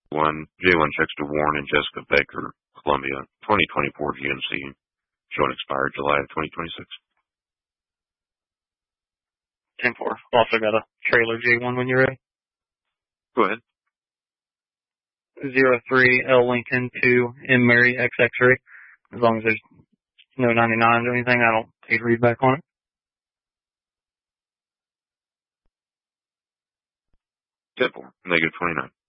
J1 checks to Warren and Jessica Baker, Columbia, 2024 GMC, showing expired July of 2026. 10-4. Also got a trailer J1 when you're ready. Go ahead. 03 L Lincoln to M Mary XX3. As long as there's no 99s or anything, I don't take read back on it. 10-4. Negative 29.